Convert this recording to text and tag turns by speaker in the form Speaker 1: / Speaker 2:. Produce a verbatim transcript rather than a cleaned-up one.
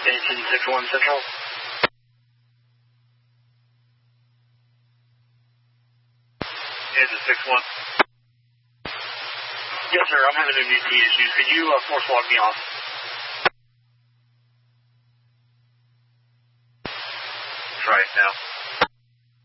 Speaker 1: Station six one Central.
Speaker 2: Is it six one?
Speaker 1: Yes, sir. I'm having M D T issues. Could you uh, force log me off?
Speaker 2: Try it now.